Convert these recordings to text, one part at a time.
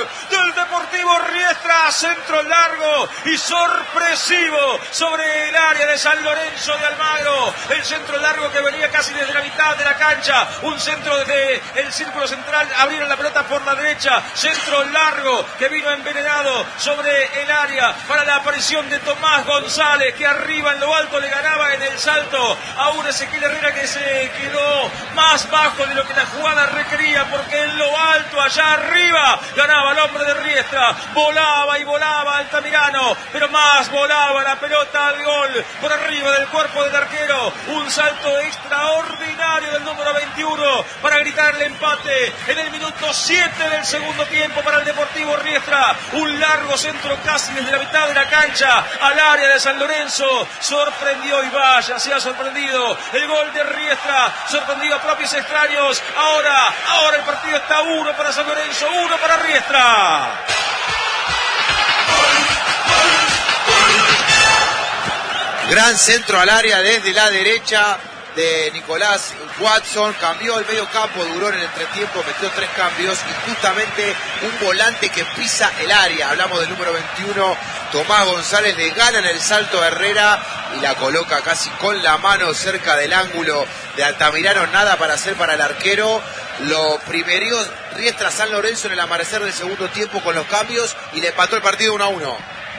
jugador del Deportivo Riestra, centro largo y sorpresivo sobre el área de San Lorenzo de Almagro. El centro largo que venía casi desde la mitad de la cancha, un centro desde el círculo central, abrieron la pelota por la derecha, centro largo que vino envenenado sobre el área para la aparición de Tomás González, que arriba en lo alto le ganaba en el salto a un Ezequiel Herrera que se quedó más bajo de lo que la jugada requería, porque en lo alto, allá arriba, ganaba el hombre de Riestra, volaba y volaba Altamirano, pero más volaba la pelota al gol, por arriba del cuerpo del arquero, un salto extraordinario del número 21 para gritarle empate en el minuto 7 del segundo tiempo para el Deportivo Riestra, un largo centro casi desde la mitad de la cancha al área de San Lorenzo, sorprendió y vaya, se ha sorprendido el gol de Riestra, sorprendido a propios extraños. Ahora el partido está 1 para San Lorenzo, 1 para Riestra. Gran centro al área desde la derecha de Nicolás Watson, cambió el medio campo, duró en el entretiempo, metió 3 cambios y justamente un volante que pisa el área, hablamos del número 21, Tomás González, le gana en el salto a Herrera y la coloca casi con la mano cerca del ángulo de Altamirano, nada para hacer para el arquero. Lo primerió Riestra San Lorenzo en el amanecer del segundo tiempo con los cambios y le empató el partido 1-1.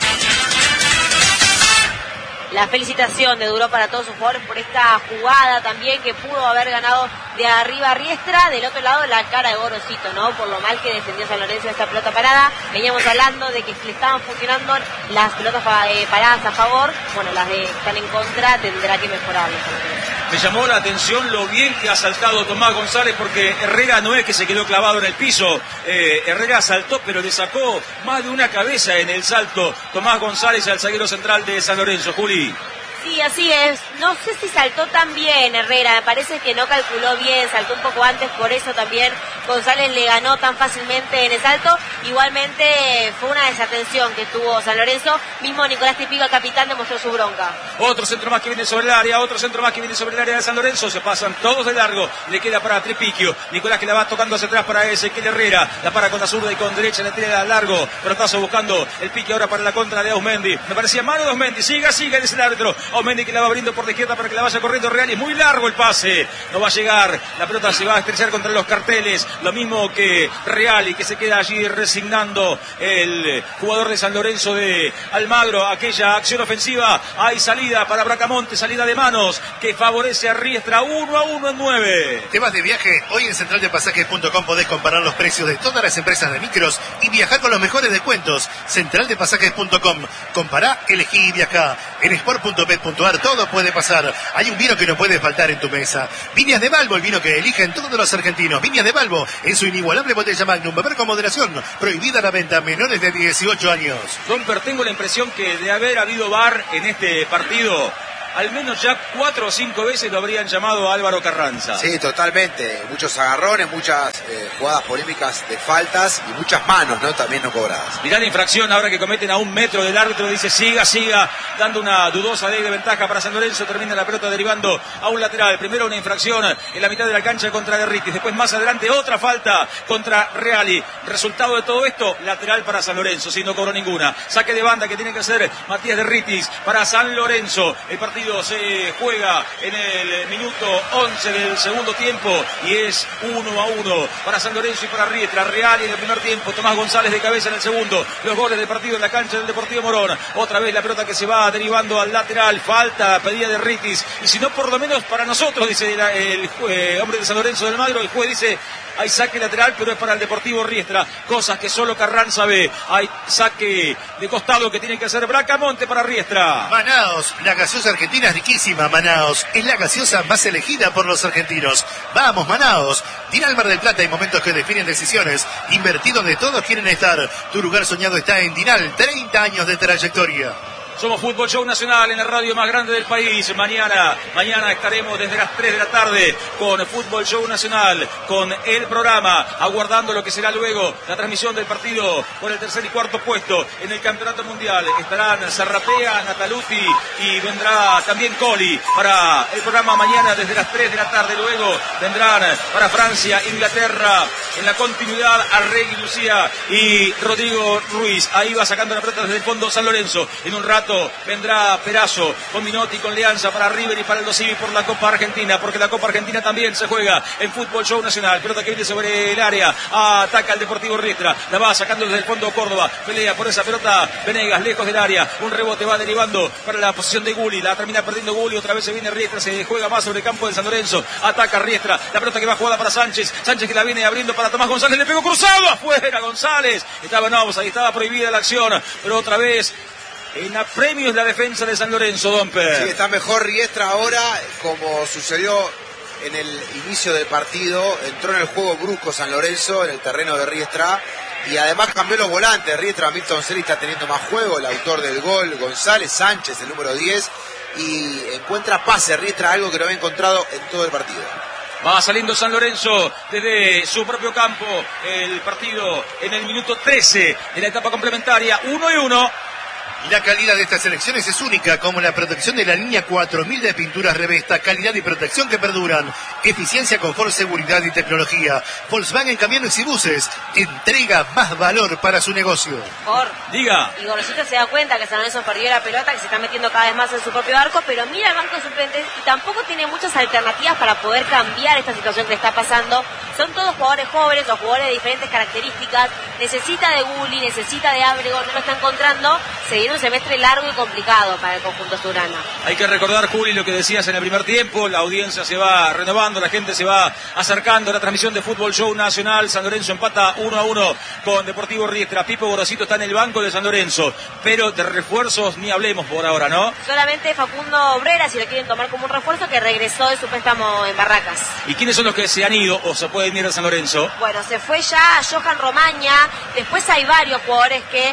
La felicitación de Duró para todos sus jugadores por esta jugada también que pudo haber ganado de arriba a Riestra. Del otro lado la cara de Gorosito, ¿no? Por lo mal que defendió San Lorenzo esta pelota parada. Veníamos hablando de que le estaban funcionando las pelotas paradas a favor. Bueno, las de están en contra tendrá que mejorarlo. Me llamó la atención lo bien que ha saltado Tomás González, porque Herrera no es que se quedó clavado en el piso, Herrera saltó pero le sacó más de una cabeza en el salto Tomás González al zaguero central de San Lorenzo. Juli. Sí, así es. No sé si saltó tan bien Herrera, me parece que no calculó bien, saltó un poco antes, por eso también González le ganó tan fácilmente en el salto. Igualmente fue una desatención que tuvo San Lorenzo, mismo Nicolás Tipico, el capitán, demostró su bronca. Otro centro más que viene sobre el área, otro centro más que viene sobre el área de San Lorenzo, se pasan todos de largo, le queda para Tripicchio, Nicolás que la va tocando hacia atrás para Ezequiel Herrera, la para con la zurda y con derecha, le tira largo, pelotazo buscando el pique ahora para la contra de Ausmendi, me parecía mano de Ausmendi, siga, dice el árbitro, Ausmendi que la va abriendo por la izquierda para que la vaya corriendo Real, y es muy largo el pase, no va a llegar, la pelota se va a estrellar contra los carteles, lo mismo que Real, y que se queda allí resignando el jugador de San Lorenzo de Almagro. Aquella acción ofensiva, hay salida para Bracamonte, salida de manos que favorece a Riestra, 1-1 en 9. ¿Te vas de viaje? Hoy en centraldepasajes.com podés comparar los precios de todas las empresas de micros y viajar con los mejores descuentos. Centraldepasajes.com, compará, elegí y viajá. En sport.bet.ar todo puede pasar. Hay un vino que no puede faltar en tu mesa. Viñas de Balbo, el vino que eligen todos los argentinos. Viñas de Balbo, en su inigualable botella Magnum. Beber con moderación. Prohibida la venta a menores de 18 años. Domper, tengo la impresión que de haber habido VAR en este partido, al menos ya 4 o 5 veces lo habrían llamado a Álvaro Carranza. Sí, totalmente. Muchos agarrones, muchas jugadas polémicas de faltas y muchas manos, ¿no? También no cobradas. Mirá la infracción ahora que cometen a 1 metro del árbitro, dice siga, dando una dudosa de ventaja para San Lorenzo, termina la pelota derivando a un lateral. Primero una infracción en la mitad de la cancha contra Derritis, después más adelante otra falta contra Reali. Resultado de todo esto, lateral para San Lorenzo, si no cobró ninguna. Saque de banda que tiene que hacer Matías Derritis para San Lorenzo. El partido se juega en el minuto 11 del segundo tiempo y es 1-1 para San Lorenzo y para Riestra. Real en el primer tiempo, Tomás González de cabeza en el segundo. Los goles del partido en la cancha del Deportivo Morón. Otra vez la pelota que se va derivando al lateral, falta pedida de Ritis, y si no por lo menos para nosotros, dice el hombre de San Lorenzo del Almagro, el juez dice hay saque lateral, pero es para el Deportivo Riestra, cosas que solo Carranza ve. Hay saque de costado que tiene que hacer Bracamonte para Riestra. Manaos, la gaseosa argentina es riquísima. Manaos es la gaseosa más elegida por los argentinos. Vamos, Manaos. Dinal Mar del Plata, hay momentos que definen decisiones. Invertir donde todos quieren estar. Tu lugar soñado está en Dinal, 30 años de trayectoria. Somos Fútbol Show Nacional en la radio más grande del país. Mañana estaremos desde las 3 de la tarde con Fútbol Show Nacional, con el programa, aguardando lo que será luego la transmisión del partido por el tercer y cuarto puesto en el Campeonato Mundial. Estarán Zarratea, Nataluti y vendrá también Coli para el programa mañana desde las 3 de la tarde. Luego vendrán para Francia, Inglaterra, en la continuidad Arregui, Lucía y Rodrigo Ruiz. Ahí va sacando la pelota desde el fondo San Lorenzo. En un rato vendrá Perazo con Minotti, con Leanza para River y para el Dosivi por la Copa Argentina, porque la Copa Argentina también se juega en Fútbol Show Nacional. Pelota que viene sobre el área, ataca el Deportivo Riestra, la va sacando desde el fondo Córdoba, pelea por esa pelota Venegas, lejos del área, un rebote va derivando para la posición de Gulli, la termina perdiendo Gulli, otra vez se viene Riestra, se juega más sobre el campo de San Lorenzo, ataca Riestra, la pelota que va jugada para Sánchez que la viene abriendo para Tomás González, le pegó cruzado, afuera González, estaba en offside, estaba prohibida la acción, pero otra vez en apremio es la defensa de San Lorenzo, Domper. Sí, está mejor Riestra ahora, como sucedió en el inicio del partido, entró en el juego brusco San Lorenzo en el terreno de Riestra y además cambió los volantes. Riestra, Milton Celi está teniendo más juego, el autor del gol, González, Sánchez, el número 10, y encuentra pase Riestra, algo que no había encontrado en todo el partido. Va saliendo San Lorenzo desde su propio campo, el partido en el minuto 13 de la etapa complementaria, 1-1. La calidad de estas selecciones es única, como la protección de la línea 4000 de pinturas Revesta, calidad y protección que perduran, eficiencia, confort, seguridad y tecnología. Volkswagen Camiones y Buses entrega más valor para su negocio. Diga. Y Gorosito se da cuenta que San Lorenzo perdió la pelota, que se está metiendo cada vez más en su propio arco, pero mira el banco de suplentes y tampoco tiene muchas alternativas para poder cambiar esta situación que le está pasando. Son todos jugadores jóvenes o jugadores de diferentes características. Necesita de Gulli, necesita de Ábrego, no lo está encontrando. Se viene un semestre largo y complicado para el conjunto azulgrana. Hay que recordar, Juli, lo que decías en el primer tiempo. La audiencia se va renovando, la gente se va acercando a la transmisión de Fútbol Show Nacional. San Lorenzo empata 1-1 con Deportivo Riestra. Pipo Gorosito está en el banco de San Lorenzo, pero de refuerzos ni hablemos por ahora, ¿no? Solamente Facundo Obrera, si lo quieren tomar como un refuerzo, que regresó de su préstamo en Barracas. ¿Y quiénes son los que se han ido o se pueden ir a San Lorenzo? Bueno, se fue ya Johan Romaña. Después hay varios jugadores que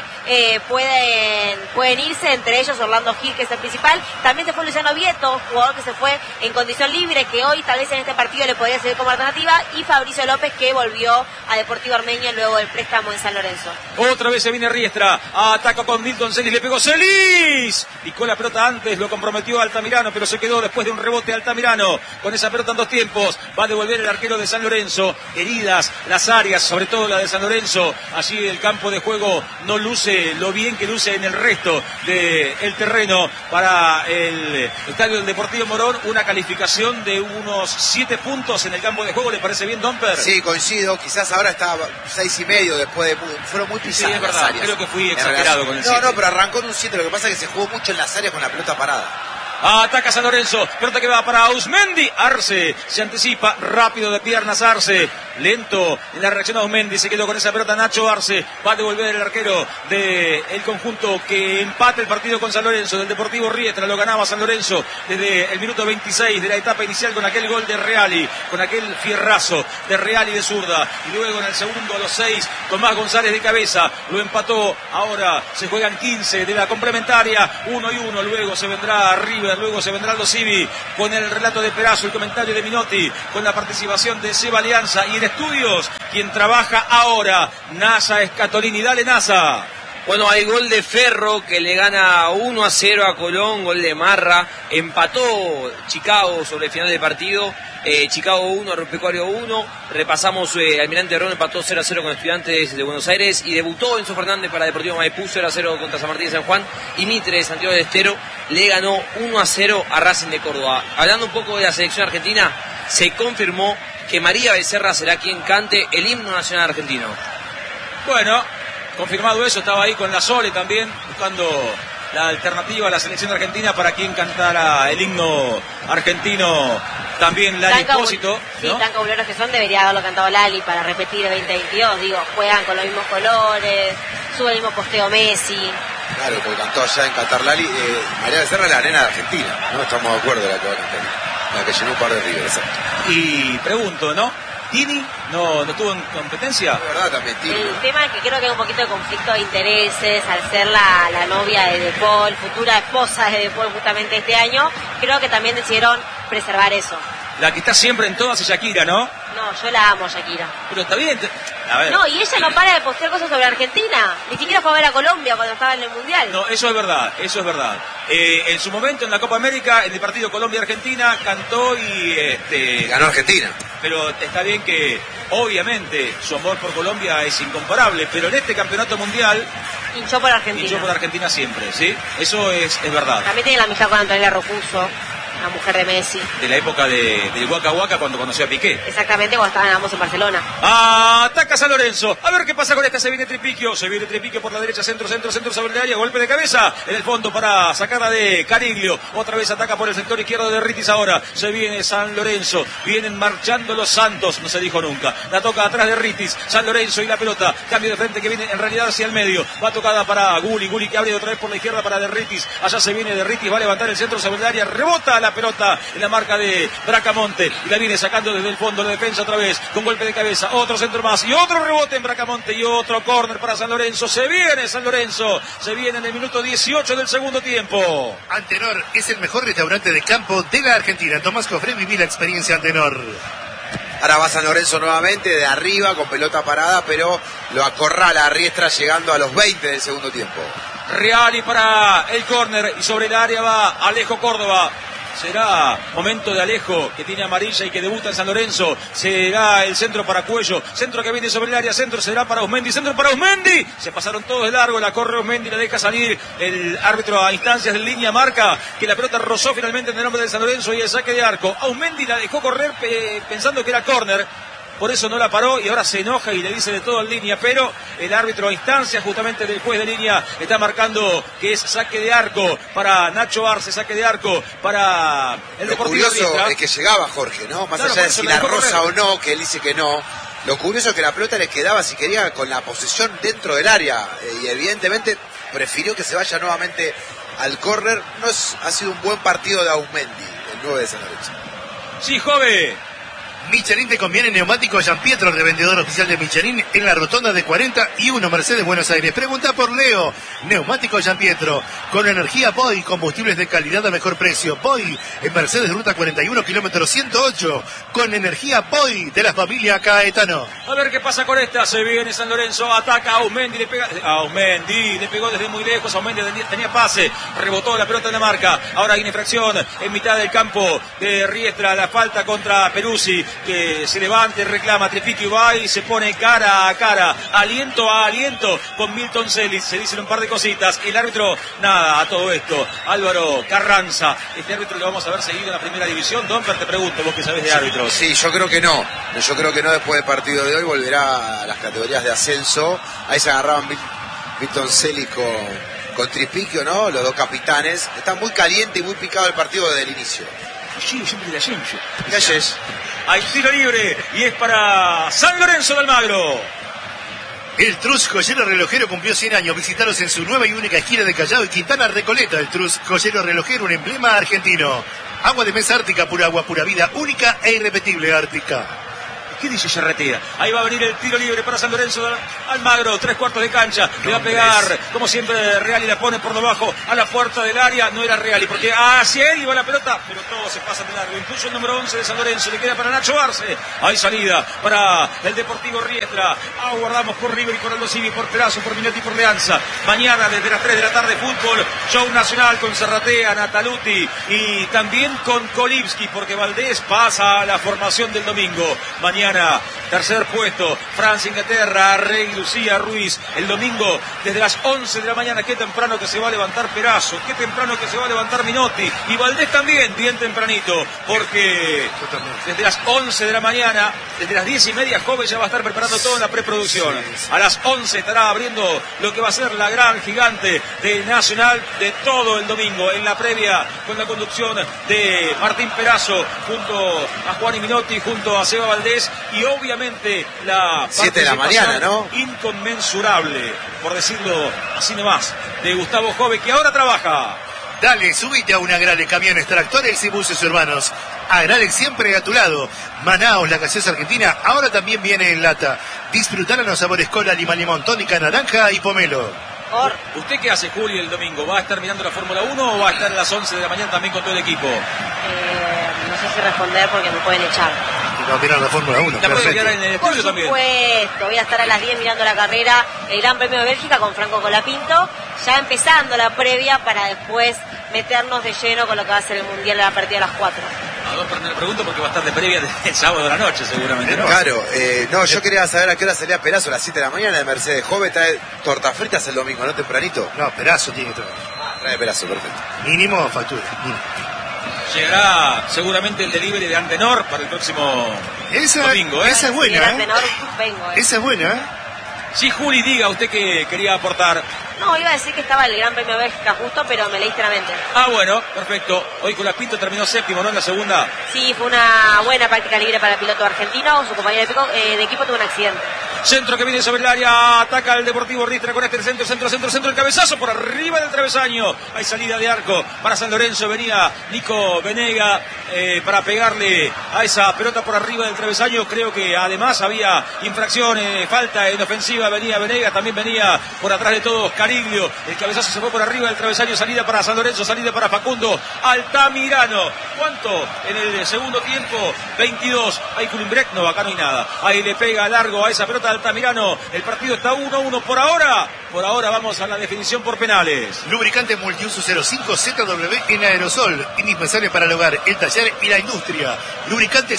pueden irse, entre ellos Orlando Gil, que es el principal. También se fue Luciano Vieto, jugador que se fue en condición libre, que hoy tal vez en este partido le podría servir como alternativa, y Fabricio López, que volvió a Deportivo Armenio luego del préstamo en San Lorenzo. Otra vez se viene Riestra, ataca con Milton Celis, le pegó Celis, picó la pelota antes, lo comprometió Altamirano, pero se quedó después de un rebote Altamirano, con esa pelota en dos tiempos, va a devolver el arquero de San Lorenzo, heridas las áreas, sobre todo la de San Lorenzo, allí el campo de juego no luce lo bien que luce en el resto del terreno. Para el estadio del Deportivo Morón, una calificación de unos 7 puntos en el campo de juego. ¿Le parece bien, Domper? Sí, coincido, quizás ahora está 6,5 después de fueron muy pisadas. Sí, es verdad, las áreas. creo que fui exagerado con el 7. No, pero arrancó en un 7, lo que pasa es que se jugó mucho en las áreas con la pelota parada. Ataca San Lorenzo, pelota que va para Ausmendi, Arce, se anticipa, rápido de piernas Arce, lento en la reacción Ausmendi, se quedó con esa pelota Nacho Arce, va a devolver el arquero del conjunto que empate el partido con San Lorenzo, del Deportivo Riestra, lo ganaba San Lorenzo desde el minuto 26 de la etapa inicial con aquel gol de Reali, con aquel fierrazo de Reali de zurda, y luego en el segundo a los 6, Tomás González de cabeza, lo empató, ahora se juegan 15 de la complementaria, 1-1, luego se vendrá River, luego se vendrá los Civi con el relato de Perazo, el comentario de Minotti, con la participación de Seba Alianza y en estudios, quien trabaja ahora, NASA Escatolini. Dale, NASA. Bueno, hay gol de Ferro que le gana 1-0 a Colón, gol de Marra, empató Chicago sobre el final del partido, Chicago 1, Agropecuario 1, repasamos Almirante Ron empató 0-0 con Estudiantes de Buenos Aires y debutó Enzo Fernández para Deportivo Maipú 0-0 contra San Martín de San Juan y Mitre de Santiago del Estero le ganó 1-0 a Racing de Córdoba. Hablando un poco de la selección argentina, se confirmó que María Becerra será quien cante el himno nacional argentino. Bueno, confirmado eso, estaba ahí con la Sole también, buscando la alternativa a la selección argentina para quien cantara el himno argentino. También Lali Espósito, sí, ¿no? tan cabuleros que son, debería haberlo cantado Lali para repetir el 2022. Digo, juegan con los mismos colores, sube el mismo posteo Messi. Claro, porque cantó allá en Qatar Lali. María Becerra es la arena de Argentina, no estamos de acuerdo la que va a cantar, la que llenó un par de River, exacto. Y pregunto, ¿no? Tini no estuvo en competencia. De verdad también, Tini. El tema es que creo que hay un poquito de conflicto de intereses al ser la novia de De Paul, futura esposa de De Paul justamente este año. Creo que también decidieron preservar eso. La que está siempre en todas es Shakira, ¿no? No, yo la amo, Shakira. Pero está bien. A ver. No, y ella no para de postear cosas sobre Argentina. Ni siquiera fue a ver a Colombia cuando estaba en el Mundial. No, eso es verdad, eso es verdad. En su momento en la Copa América, en el partido Colombia-Argentina, cantó y Ganó Argentina. pero está bien que obviamente su amor por Colombia es incomparable, pero en este campeonato mundial Hinchó por Argentina. hinchó por Argentina siempre, ¿sí? Eso es verdad. También tiene la amistad con Antonella Rocuso, la mujer de Messi. De la época del Waka Waka cuando conoció a Piqué. Exactamente cuando estaban ambos en Barcelona. Ataca San Lorenzo. A ver qué pasa con esta. Se viene Tripiquio por la derecha. Centro sobre el área. Golpe de cabeza. En el fondo para sacarla de Cariglio. Otra vez ataca por el sector izquierdo de Ritis ahora. Se viene San Lorenzo. Vienen marchando los Santos. No se dijo nunca. La toca atrás de Ritis. San Lorenzo y la pelota. Cambio de frente que viene en realidad hacia el medio. Va tocada para Guli que abre otra vez por la izquierda para de Ritis. Allá se viene de Ritis. Va a levantar el centro sobre el área. Rebota la pelota en la marca de Bracamonte y la viene sacando desde el fondo la defensa otra vez con golpe de cabeza, otro centro más y otro rebote en Bracamonte y otro córner para San Lorenzo. Se viene San Lorenzo, se viene en el minuto 18 del segundo tiempo. Antenor es el mejor restaurante de campo de la Argentina. Tomás Cofré, viví la experiencia Antenor. Ahora va San Lorenzo nuevamente de arriba con pelota parada, pero lo acorrala a Riestra llegando a los 20 del segundo tiempo. Reali para el córner y sobre el área va Alejo Córdoba. Será momento de Alejo, que tiene amarilla y que debuta en San Lorenzo. Será el centro para Cuello. Centro que viene sobre el área. Centro será para Ausmendi. Centro para Ausmendi. Se pasaron todos de largo. La corre Ausmendi. La deja salir el árbitro a instancias de línea. Marca que la pelota rozó finalmente en el nombre de San Lorenzo y el saque de arco. Ausmendi la dejó correr pensando que era córner. Por eso no la paró y ahora se enoja y le dice de todo en línea, pero el árbitro a instancia justamente del juez de línea está marcando que es saque de arco para Nacho Arce, saque de arco para el Deportivo Lo curioso Riestra. es que llegaba Jorge, ¿no? Más Claro, allá de por eso si la la dejó rosa correr. o no, que él dice que no. Lo curioso es que la pelota le quedaba, si quería, con la posesión dentro del área. Y evidentemente prefirió que se vaya nuevamente al córner. Ha sido un buen partido de Ausmendi, el 9 de San Lorenzo. Sí, Jove. Michelin te conviene neumático Jean Pietro, revendedor oficial de Michelin en la rotonda de 41 Mercedes Buenos Aires. Pregunta por Leo. Neumático Jean Pietro con energía Boy, combustibles de calidad a mejor precio. Boy en Mercedes Ruta 41 kilómetro 108 con energía Boy de la familia Caetano. A ver qué pasa con esta. Se viene San Lorenzo, ataca a Ausmendi, le pega a Ausmendi, le pegó desde muy lejos. Ausmendi tenía pase, rebotó la pelota en la marca. Ahora hay una infracción en mitad del campo de Riestra. La falta contra Peruzzi, que se levanta y reclama. Tripiquio va y se pone cara a cara, aliento a aliento con Milton Celis. Se dicen un par de cositas. El árbitro, nada a todo esto. Álvaro Carranza, este árbitro lo vamos a ver seguido en la primera división. Domper, te pregunto, vos que sabés de árbitros. Sí, yo creo que no. Yo creo que no después del partido de hoy. Volverá a las categorías de ascenso. Ahí se agarraban Milton Celis con Tripiquio, ¿no? Los dos capitanes. Está muy caliente y muy picado el partido desde el inicio. Calles. Hay tiro libre y es para San Lorenzo de Almagro. El Trus Joyero Relojero cumplió 100 años. Visitaros en su nueva y única esquina de Callao y Quintana Recoleta. El Trus Joyero Relojero, un emblema argentino. Agua de mesa Ártica, pura agua, pura vida, única e irrepetible Ártica. ¿Qué dice Charretea? Ahí va a venir el tiro libre para San Lorenzo de Almagro, 3/4 de cancha, le va a pegar, como siempre Reali la pone por debajo a la puerta del área, no era Reali, porque hacia él iba la pelota, pero todos se pasan de largo, incluso el número 11 de San Lorenzo, le queda para Nacho Arce, hay salida para el Deportivo Riestra, aguardamos por River y por Aldo Civi, por Perazo, por Minotti y por Leanza, mañana desde las 3 de la tarde fútbol, show nacional con Serratea, Nataluti y también con Kolibski, porque Valdés pasa a la formación del domingo, mañana tercer puesto, Francia, Inglaterra, Rey, Lucía, Ruiz, el domingo desde las 11 de la mañana, qué temprano que se va a levantar Perazo, qué temprano que se va a levantar Minotti, y Valdés también, bien tempranito, porque desde las 11 de la mañana, desde las 10:30, Jove ya va a estar preparando todo en la preproducción, a las 11 estará abriendo lo que va a ser la gran gigante del Nacional de todo el domingo, en la previa, con la conducción de Martín Perazo, junto a Juan y Minotti, junto a Seba Valdés, y obviamente la 7 de la mañana, ¿no? Inconmensurable, por decirlo así nomás, de Gustavo Jove, que ahora trabaja. Dale, subite a una Grale, camiones, tractores y buses urbanos. Agrale siempre a tu lado. Manaos, la gaseosa argentina, ahora también viene en lata. Disfrutar los sabores cola, limón, tónica, naranja y pomelo. ¿Usted qué hace, Juli, el domingo? ¿Va a estar mirando la Fórmula 1 o va a estar a las 11 de la mañana también con todo el equipo? No sé si responder porque me pueden echar. No, mirar la Fórmula 1. ¿La puede quedar en el estudio también? también? Por supuesto, voy a estar a las 10 mirando la carrera, el Gran Premio de Bélgica con Franco Colapinto, ya empezando la previa para después meternos de lleno con lo que va a ser el Mundial a partir de las 4. Le pregunto porque va a estar de previa el sábado de la noche seguramente, ¿no? Claro, yo quería saber a qué hora salía Perazo, a las 7 de la mañana de Mercedes. Joven trae tortas fritas el domingo, ¿no? Tempranito. No, Perazo tiene que traer. Trae Perazo, perfecto. Mínimo factura. Llegará seguramente el delivery de Antenor para el próximo domingo, ¿eh? Esa es buena, ¿eh? Antenor, vengo, Esa es buena, ¿eh? Sí, Juli, diga usted que quería aportar. No, iba a decir que estaba el Gran Premio de Bélgica justo, pero me leíste la mente. Ah, bueno, perfecto. Hoy Colapinto terminó séptimo, ¿no? En la segunda. Sí, fue una buena práctica libre para el piloto argentino. Su compañero de equipo tuvo un accidente. Centro que viene sobre el área, ataca el Deportivo Riestra con este centro, el cabezazo por arriba del travesaño. Hay salida de arco para San Lorenzo, venía Nico Venega para pegarle a esa pelota por arriba del travesaño. Creo que además había infracción, falta en ofensiva, venía Venega, también venía por atrás de todos Cariglio. El cabezazo se fue por arriba del travesaño, salida para San Lorenzo, salida para Facundo Altamirano. ¿Cuánto en el segundo tiempo? 22. Hay Culimbrec, no, acá no hay nada. Ahí le pega largo a esa pelota Altamirano. El partido está 1-1 por ahora. Por ahora vamos a la definición por penales. Lubricante multiuso 05 ZW en aerosol. Indispensable para el hogar, el taller y la industria. Lubricante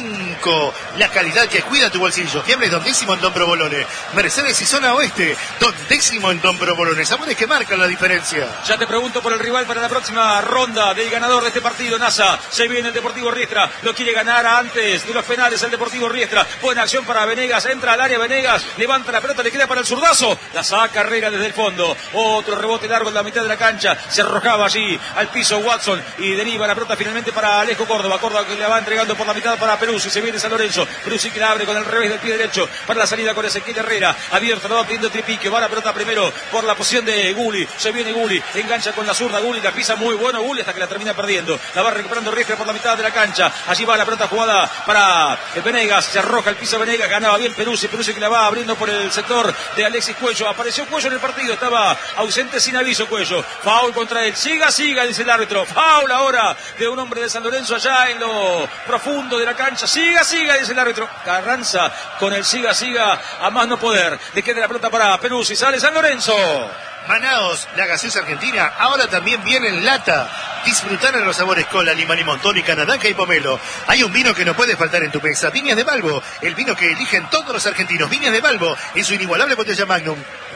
05. La calidad que cuida tu bolsillo. Fiambre Don Décimo en Don Provolone. Mercedes y zona oeste. Don Décimo en Don Provolone. Sabores que marcan la diferencia. Ya te pregunto por el rival para la próxima ronda del ganador de este partido, NASA. Se viene el Deportivo Riestra. Lo quiere ganar antes de los penales el Deportivo Riestra. Buena acción para Venegas. Entra al área Venegas. Levanta la pelota. Le queda para el zurdazo. La saca Herrera desde el fondo. Otro rebote largo en la mitad de la cancha. Se arrojaba allí al piso Watson. Y deriva la pelota finalmente para Alejo Córdoba. Córdoba que la va entregando por la mitad para Peruzzi. Se viene San Lorenzo. Peruzzi que la abre con el revés del pie derecho. Para la salida con Ezequiel Herrera. Abierto. Lo va pidiendo Tripiquio. Va la pelota primero por la posición de Gulli. Se viene Gulli. Engancha con la zurda. Gulli la pisa muy bueno. Gulli hasta que la termina perdiendo. La va recuperando Riestra por la mitad de la cancha. Allí va la pelota jugada para Venegas. Se arroja el piso Venegas. Ganaba bien Peruzzi. Peruzzi que la va abriendo por el sector de Alexis Cuello. Apareció Cuello en el partido. Estaba ausente sin aviso Cuello. Foul contra él. Siga, dice el árbitro. Foul ahora de un hombre de San Lorenzo allá en lo profundo de la cancha. Siga, dice el árbitro. Carranza con el siga a más no poder. Le queda la pelota para Peruzzi. Sale San Lorenzo. Manaos, la gaseosa argentina, ahora también viene en lata. Disfrutar de los sabores cola, limón, tónica, naranja y pomelo. Hay un vino que no puede faltar en tu mesa. Viñas de Balbo, el vino que eligen todos los argentinos. Viñas de Balbo, en su inigualable botella Magnum.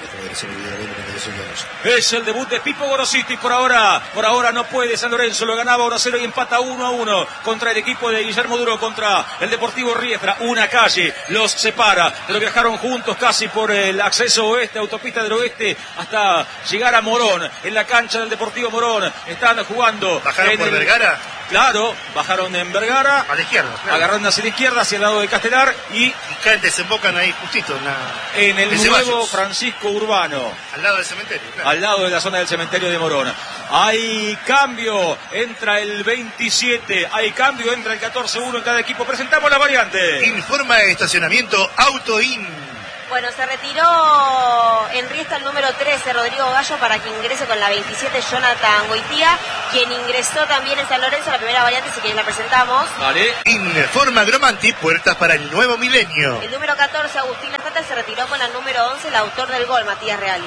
Es el debut de Pipo Gorositi. Por ahora no puede San Lorenzo. Lo ganaba 1-0 y empata 1-1 contra el equipo de Guillermo Duro, contra el Deportivo Riestra. Una calle los separa, pero viajaron juntos casi por el acceso oeste, autopista del oeste, hasta llegar a Morón, en la cancha del Deportivo Morón. Están jugando. ¿Bajaron por Vergara? Claro, bajaron en Vergara. A la izquierda. Claro. Agarrando hacia la izquierda, hacia el lado de Castelar. Y desembocan ahí justito en el nuevo Ceballos. Francisco Urbano. Al lado del cementerio. Claro. Al lado de la zona del cementerio de Morón. Hay cambio, entra el 27, hay cambio, entra el 14-1 en cada equipo. Presentamos la variante. Informa de estacionamiento Autoin. Bueno, se retiró en Riestra el número 13, Rodrigo Gallo, para que ingrese con la 27, Jonathan Goitía, quien ingresó también en San Lorenzo, la primera variante, si quieres la presentamos. Vale. Informa Gromanti, puertas para el nuevo milenio. El número 14, Agustín Lastata, se retiró con la número 11, el autor del gol, Matías Reali.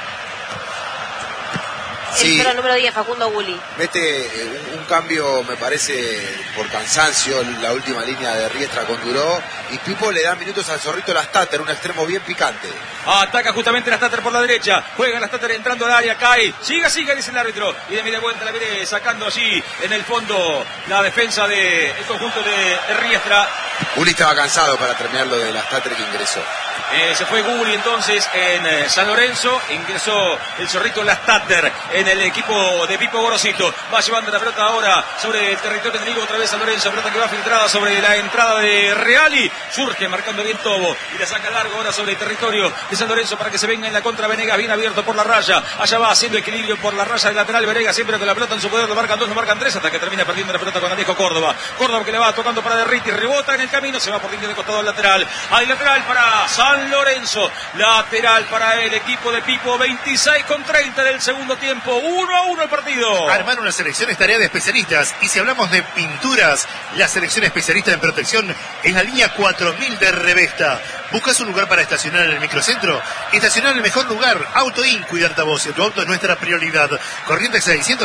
Sí. El número 10, Facundo Gulli. Mete un cambio, me parece, por cansancio, la última línea de Riestra con Duró. Y Pipo le da minutos al Zorrito Lastater, un extremo bien picante. Ataca justamente Lastater por la derecha. Juega Lastater entrando al área, cae. Siga, dice el árbitro. Y de media vuelta la viene sacando allí en el fondo la defensa del conjunto de Riestra. Uli estaba cansado para terminar lo de Lastater que ingresó. Se fue Gulli entonces en San Lorenzo. Ingresó el Zorrito Lastater en en el equipo de Pipo Gorosito. Va llevando la pelota ahora sobre el territorio enemigo, otra vez San Lorenzo, pelota que va filtrada sobre la entrada de Reali, surge marcando bien Tobo y la saca largo ahora sobre el territorio de San Lorenzo para que se venga en la contra Venegas, bien abierto por la raya, allá va haciendo equilibrio por la raya del lateral Venegas, siempre con la pelota en su poder, lo marcan 2, lo marcan 3, hasta que termina perdiendo la pelota con Alejo Córdoba que le va tocando para Derriti, rebota en el camino, se va por línea de costado al lateral, hay lateral para San Lorenzo, lateral para el equipo de Pipo, 26:30 del segundo tiempo, 1-1 el partido. Armar una selección es tarea de especialistas, y si hablamos de pinturas, la selección especialista en protección es la línea 4000 de Revesta. ¿Buscas un lugar para estacionar en el microcentro? Estacionar en el mejor lugar, Autoin, cuidarte a vos y tu auto es nuestra prioridad. Corrientes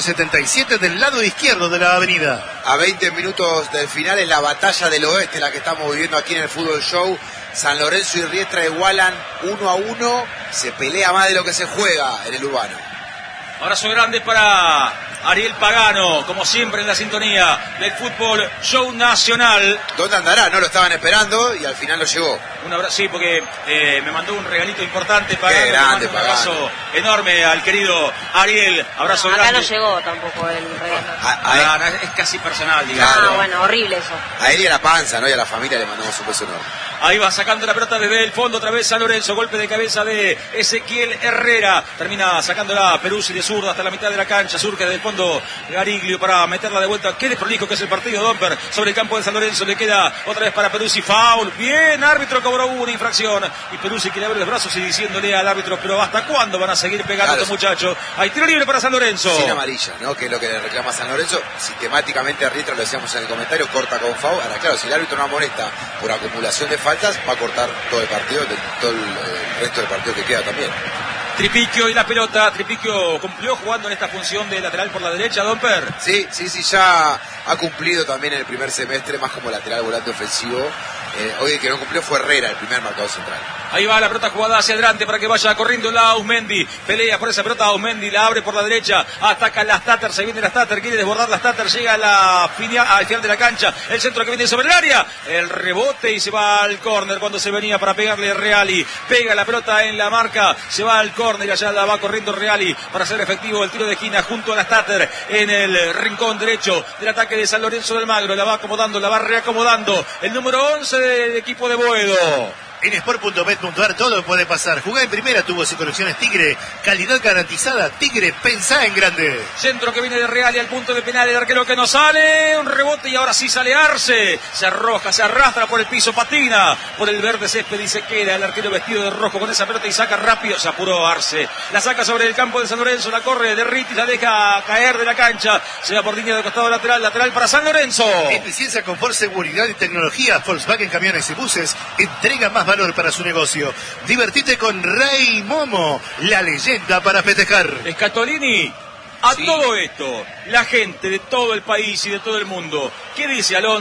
677 del lado izquierdo de la avenida. A 20 minutos del final es la batalla del oeste, la que estamos viviendo aquí en el Fútbol Show. San Lorenzo y Riestra igualan 1-1, se pelea más de lo que se juega en el urbano. Abrazo grande para Ariel Pagano, como siempre en la sintonía del Fútbol Show Nacional. ¿Dónde andará? No lo estaban esperando y al final lo llegó. Un abrazo, sí, porque me mandó un regalito importante Pagano. Qué grande, un abrazo Pagano. Enorme al querido Ariel. Abrazo acá grande. no llegó tampoco el regalo. No, es casi personal, digamos. Claro. Bueno, horrible eso. A él y a la panza, ¿no? Y a la familia le mandamos un beso enorme. Ahí va sacando la pelota desde el fondo, otra vez San Lorenzo, golpe de cabeza de Ezequiel Herrera, termina sacándola Peruzzi de zurda hasta la mitad de la cancha, surge desde el fondo Gariglio para meterla de vuelta, qué desprolijo que es el partido, Domper, sobre el campo de San Lorenzo, le queda otra vez para Peruzzi, foul, bien, árbitro cobró una infracción, y Peruzzi quiere abrir los brazos y diciéndole al árbitro, pero ¿hasta cuándo van a seguir pegando a estos muchachos? Hay tiro libre para San Lorenzo. Sin amarilla, ¿no? Que es lo que le reclama San Lorenzo, sistemáticamente a Riestra, lo decíamos en el comentario, corta con foul. Ahora claro, si el árbitro no amonesta por acumulación de faltas, va a cortar todo el partido, todo el resto del partido que queda también. Tripiquio y la pelota, Tripiquio cumplió jugando en esta función de lateral por la derecha, Domper. Sí, ya ha cumplido también en el primer semestre, más como lateral volante ofensivo. Hoy el que no cumplió fue Herrera, el primer marcador central. Ahí va la pelota jugada hacia adelante para que vaya corriendo la Ausmendi. Pelea por esa pelota, Ausmendi la abre por la derecha. Ataca la Stater, se viene la Stater, quiere desbordar la Stater, llega al final de la cancha. El centro que viene sobre el área. El rebote y se va al córner cuando se venía para pegarle Reali. Pega la pelota en la marca, se va al córner y allá la va corriendo Reali para hacer efectivo el tiro de esquina junto a la Stater en el rincón derecho del ataque de San Lorenzo del Magro. La va acomodando, la va reacomodando. El número 11 del equipo de Boedo. En sport.bet.ar todo puede pasar. Jugá en primera, tubos y conexiones Tigre. Calidad garantizada. Tigre, pensá en grande. Centro que viene de Reali al punto de penal. El arquero que no sale. Un rebote y ahora sí sale Arce. Se arroja, se arrastra por el piso, patina por el verde césped y se queda el arquero vestido de rojo con esa pelota y saca rápido. Se apuró Arce. La saca sobre el campo de San Lorenzo. La corre de Ritis, la deja caer de la cancha. Se va por línea de costado lateral. Lateral para San Lorenzo. Eficiencia, confort, seguridad y tecnología. Volkswagen Camiones y Buses entrega más valor para su negocio. Divertite con Rey Momo, la leyenda para festejar. Scatolini, a todo esto, la gente de todo el país y de todo el mundo, ¿qué dice al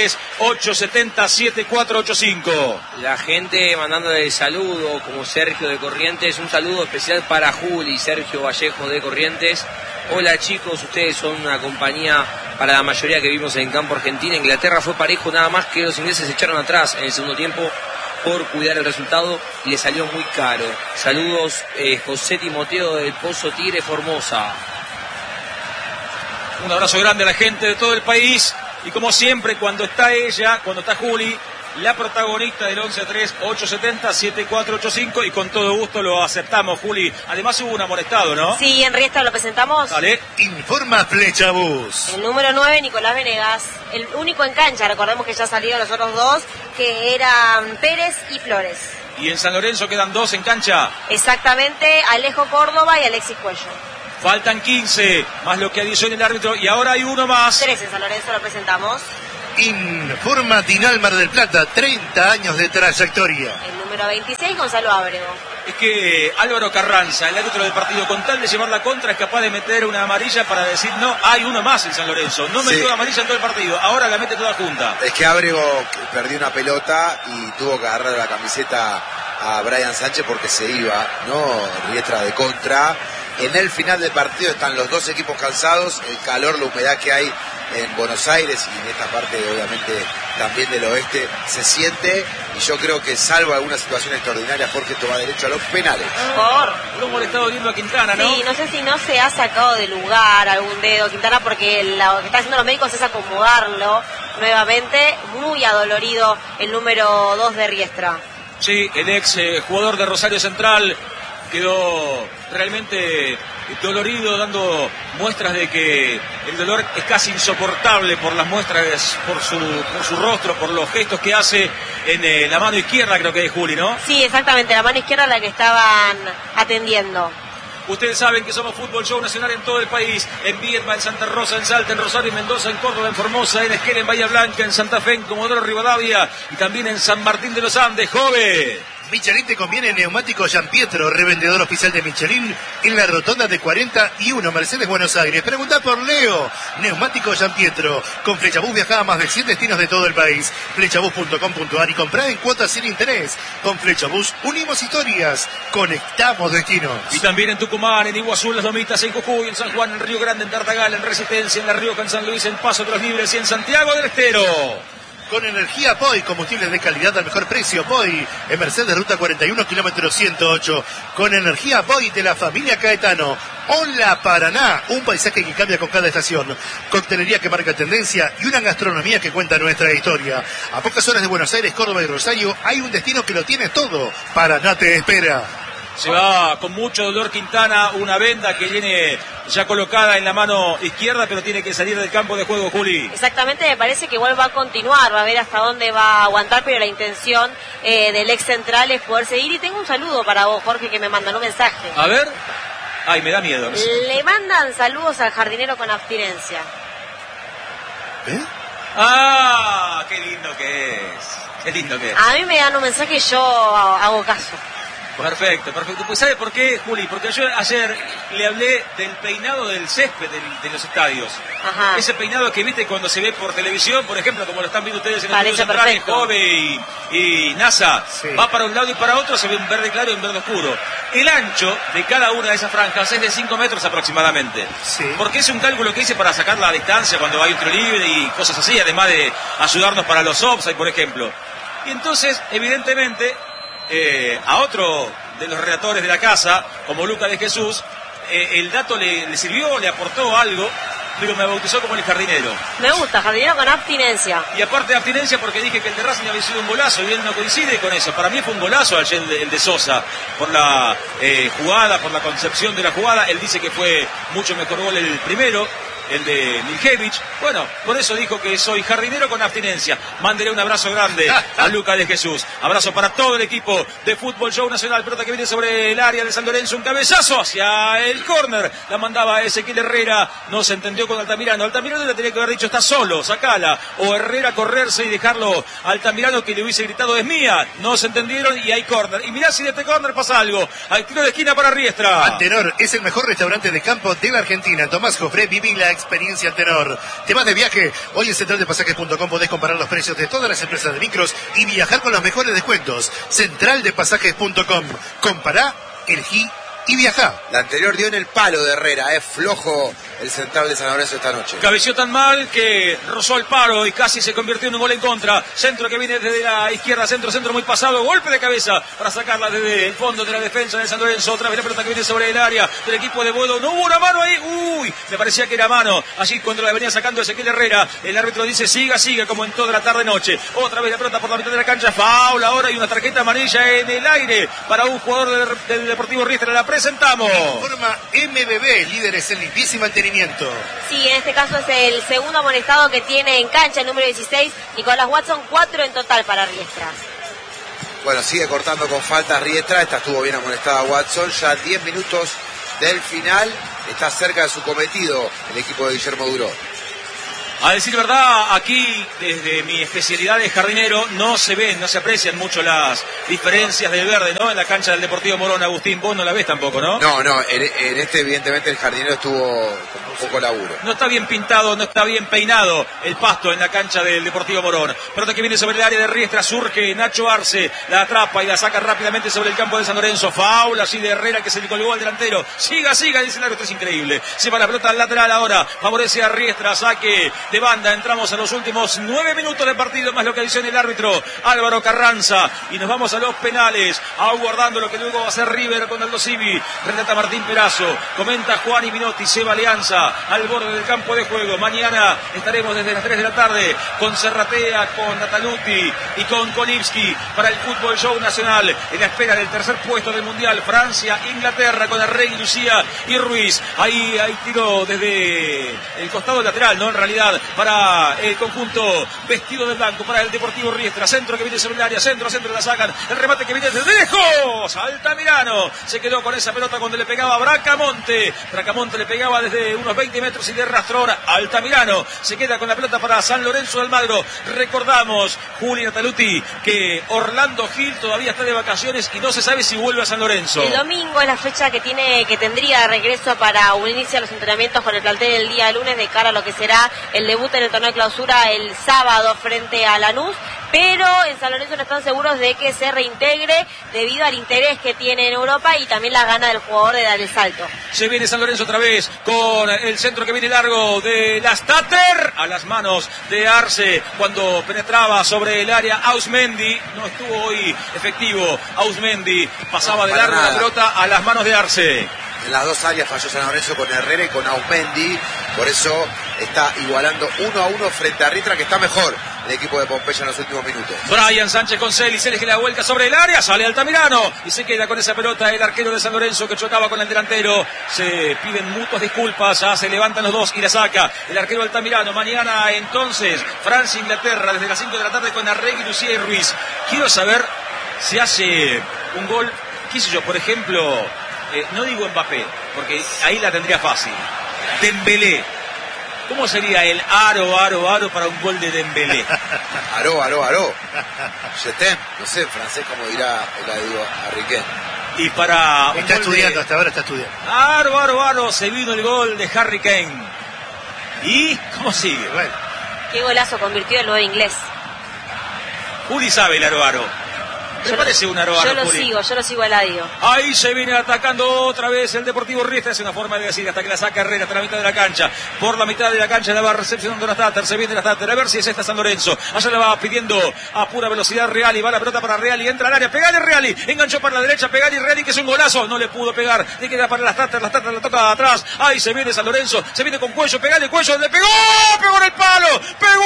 11-3-870-7485? La gente mandándole el saludo, como Sergio de Corrientes, un saludo especial para Juli y Sergio Vallejo de Corrientes. Hola chicos, ustedes son una compañía para la mayoría que vimos en campo Argentina. Inglaterra fue parejo, nada más que los ingleses se echaron atrás en el segundo tiempo por cuidar el resultado y le salió muy caro. Saludos, José Timoteo del Pozo Tigre, Formosa. Un abrazo grande a la gente de todo el país y como siempre cuando está ella, cuando está Juli, la protagonista del 11-3-870-7485 y con todo gusto lo aceptamos, Juli. Además hubo un amonestado, ¿no? Sí, en Riestra lo presentamos. Dale. Informa Flecha Bus. El número 9, Nicolás Venegas. El único en cancha, recordemos que ya salieron los otros dos, que eran Pérez y Flores. Y en San Lorenzo quedan 2 en cancha. Exactamente, Alejo Córdoba y Alexis Cuello. Faltan 15, más lo que adiciona el árbitro y ahora hay uno más. 3 en San Lorenzo lo presentamos. Informa Tinal Mar del Plata, 30 años de trayectoria. El número 26, Gonzalo Ábrego. Es que Álvaro Carranza, el árbitro del partido, con tal de llevar la contra, es capaz de meter una amarilla para decir, no, hay uno más en San Lorenzo. No metió la amarilla en todo el partido, ahora la mete toda junta. Es que Ábrego perdió una pelota y tuvo que agarrar la camiseta a Brian Sánchez porque se iba, ¿no? Riestra de contra. En el final del partido están los dos equipos cansados, el calor, la humedad que hay en Buenos Aires y en esta parte obviamente también del oeste se siente, y yo creo que salvo alguna situación extraordinaria, Jorge, esto va derecho a los penales. ¿Cómo le está doliendo a Quintana, no? Sí, no sé si no se ha sacado de lugar algún dedo Quintana, porque lo que están haciendo los médicos es acomodarlo nuevamente. Muy adolorido el número 2 de Riestra. Sí, el ex jugador de Rosario Central quedó realmente dolorido, dando muestras de que el dolor es casi insoportable por las muestras, por su rostro, por los gestos que hace en la mano izquierda, creo que es Juli, ¿no? Sí, exactamente, la mano izquierda la que estaban atendiendo. Ustedes saben que somos Fútbol Show Nacional en todo el país, en Viedma, en Santa Rosa, en Salta, en Rosario, en Mendoza, en Córdoba, en Formosa, en Esquel, en Bahía Blanca, en Santa Fe, en Comodoro Rivadavia y también en San Martín de los Andes, joven. Michelin te conviene Neumático Giampietro, revendedor oficial de Michelin en la rotonda de 41 Mercedes, Buenos Aires. Pregunta por Leo. Neumático Giampietro. Con Flechabús viaja a más de 100 destinos de todo el país. Flechabús.com.ar y comprá en cuotas sin interés. Con Flechabús unimos historias, conectamos destinos. Y también en Tucumán, en Iguazú, en Las Lomitas, en Jujuy, en San Juan, en Río Grande, en Tartagal, en Resistencia, en La Rioja, en San Luis, en Paso de los Libres y en Santiago del Estero. Con energía POI, combustibles de calidad al mejor precio. POI, en Mercedes, ruta 41, kilómetro 108. Con energía POI de la familia Caetano. Hola Paraná, un paisaje que cambia con cada estación. Coctelería que marca tendencia y una gastronomía que cuenta nuestra historia. A pocas horas de Buenos Aires, Córdoba y Rosario, hay un destino que lo tiene todo. Paraná te espera. Se va con mucho dolor Quintana, una venda que viene ya colocada en la mano izquierda, pero tiene que salir del campo de juego, Juli. Exactamente, me parece que igual va a continuar, va a ver hasta dónde va a aguantar, pero la intención del ex central es poder seguir. Y tengo un saludo para vos, Jorge, que me mandan un mensaje. A ver. Ay, me da miedo. Le mandan saludos al jardinero con abstinencia. ¿Eh? ¡Ah! ¡Qué lindo que es! ¡Qué lindo que es! A mí me dan un mensaje y yo hago caso. Perfecto, perfecto. Pues ¿sabe por qué, Juli? Porque yo ayer le hablé del peinado del césped de los estadios. Ajá. Ese peinado que viste cuando se ve por televisión, por ejemplo, como lo están viendo ustedes en el Parece Central, en perfecto. Jove y NASA. Sí. Va para un lado y para otro, se ve un verde claro y un verde oscuro. El ancho de cada una de esas franjas es de 5 metros aproximadamente. Sí. Porque es un cálculo que hice para sacar la distancia cuando hay un tiro libre y cosas así, además de ayudarnos para los offside, por ejemplo. Y entonces, evidentemente, a otro de los relatores de la casa, como Lucas de Jesús, el dato le sirvió, le aportó algo, pero me bautizó como el jardinero. Me gusta, jardinero con abstinencia. Y aparte de abstinencia, porque dije que el de Racing había sido un golazo, y él no coincide con eso. Para mí fue un golazo ayer el de Sosa, por la jugada, por la concepción de la jugada. Él dice que fue mucho mejor gol el primero, el de Miljevich. Bueno, por eso dijo que soy jardinero con abstinencia. Mándele un abrazo grande a Lucas de Jesús. Abrazo para todo el equipo de Fútbol Show Nacional. Pelota que viene sobre el área de San Lorenzo. Un cabezazo hacia el córner. La mandaba Ezequiel Herrera. No se entendió con Altamirano. Altamirano le tenía que haber dicho, está solo, sacala. O Herrera correrse y dejarlo a Altamirano, que le hubiese gritado, es mía. No se entendieron y hay córner. Y mirá si de este córner pasa algo. Al tiro de esquina para Riestra. Antenor es el mejor restaurante de campo de la Argentina. Tomás Jofré, viví la experiencia Antenor. ¿Te vas de viaje? Hoy en centraldepasajes.com podés comparar los precios de todas las empresas de micros y viajar con los mejores descuentos. Centraldepasajes.com. Compará, elegí y viajá. La anterior dio en el palo de Herrera, es flojo el central de San Lorenzo esta noche. Cabeció tan mal que rozó el palo y casi se convirtió en un gol en contra. Centro que viene desde la izquierda, centro muy pasado, golpe de cabeza para sacarla desde el fondo de la defensa de San Lorenzo. Otra vez la pelota que viene sobre el área del equipo de Boedo. No hubo una mano ahí, uy, me parecía que era mano. Allí cuando la venía sacando Ezequiel Herrera, el árbitro dice siga, como en toda la tarde-noche. Otra vez la pelota por la mitad de la cancha, foul ahora y una tarjeta amarilla en el aire para un jugador del Deportivo Riestra. La presentamos. Forma MBB, líderes en limpieza y mantenimiento. Sí, en este caso es el segundo amonestado que tiene en cancha, el número 16, Nicolás Watson, 4 en total para Riestra. Bueno, sigue cortando con faltas Riestra, esta estuvo bien amonestada Watson, ya 10 minutos del final, está cerca de su cometido el equipo de Guillermo Duró. A decir verdad, aquí desde mi especialidad de jardinero no se ven, no se aprecian mucho las diferencias del verde, ¿no? En la cancha del Deportivo Morón. Agustín, vos no la ves tampoco, ¿no? No, en este evidentemente el jardinero estuvo con un poco laburo. No está bien pintado, no está bien peinado el pasto en la cancha del Deportivo Morón. Pelota que viene sobre el área de Riestra, surge Nacho Arce, la atrapa y la saca rápidamente sobre el campo de San Lorenzo. Faul así de Herrera que se le colgó al delantero. Siga, dice el árbitro, es increíble. Se va la pelota al lateral ahora, favorece a Riestra, saque de banda. Entramos a los últimos 9 minutos de partido, más lo que dice el árbitro Álvaro Carranza, y nos vamos a los penales, aguardando lo que luego va a hacer River con Aldo Civi. Relata Martín Perazo, comenta Juan y Minotti, se va Alianza al borde del campo de juego. Mañana estaremos desde las 3 de la tarde con Serratea, con Nataluti y con Kolibski para el Fútbol Show Nacional, en la espera del tercer puesto del Mundial. Francia, Inglaterra, con Arregui, Lucía y Ruiz. Ahí hay tiro desde el costado lateral, ¿no? En realidad, para el conjunto vestido de blanco, para el Deportivo Riestra. Centro que viene sobre el área, centro la sacan. El remate que viene desde lejos. Altamirano se quedó con esa pelota cuando le pegaba a Bracamonte. Bracamonte le pegaba desde unos 20 metros y de rastro ahora Altamirano se queda con la pelota para San Lorenzo de Almagro. Recordamos, Juli Nataluti, que Orlando Gil todavía está de vacaciones y no se sabe si vuelve a San Lorenzo. El domingo es la fecha que tendría regreso para iniciar los entrenamientos con el plantel el día lunes de cara a lo que será el debut en el torneo de clausura el sábado frente a Lanús, pero en San Lorenzo no están seguros de que se reintegre debido al interés que tiene en Europa y también la gana del jugador de dar el salto. Se viene San Lorenzo otra vez con el centro que viene largo de las Tater a las manos de Arce cuando penetraba sobre el área. Ausmendi no estuvo hoy efectivo. Ausmendi pasaba de largo la pelota a las manos de Arce. En las dos áreas falló San Lorenzo con Herrera y con Ausmendi, por eso está igualando 1-1 frente a Riestra, que está mejor el equipo de Pompeya en los últimos minutos. Brian Sánchez con Celis, que la vuelta sobre el área, sale Altamirano y se queda con esa pelota el arquero de San Lorenzo que chocaba con el delantero. Se piden mutuas disculpas, ya se levantan los dos y la saca el arquero Altamirano. Mañana entonces Francia, Inglaterra, desde las 5 de la tarde con Arregui, Lucía y Ruiz. Quiero saber si hace un gol, qué sé yo, por ejemplo, no digo Mbappé, porque ahí la tendría fácil. Dembélé. ¿Cómo sería el aro para un gol de Dembélé? Aro. Jetem, no sé en francés cómo dirá el adiós a Riquet. Y para está estudiando, hasta ahora está estudiando. Aro, se vino el gol de Harry Kane. ¿Y cómo sigue? Bueno. Qué golazo convirtió el nuevo inglés. Juli sabe el aro. ¿Te parece un aro? Yo lo sigo al Eladio. Ahí se viene atacando otra vez el Deportivo Riestra. Es una forma de decir hasta que la saca Herrera hasta la mitad de la cancha. Por la mitad de la cancha la va recepcionando la Tater. Se viene la Tater. A ver si es esta San Lorenzo. Allá la va pidiendo a pura velocidad Reali. Va la pelota para Reali. Entra al área. Pegale Reali. Enganchó para la derecha. Pegale Reali, que es un golazo. No le pudo pegar. Le queda para las Tater. Las Tater la toca atrás. Ahí se viene San Lorenzo. Se viene con Cuello. Pegale Cuello. Le pegó. Pegó en el palo.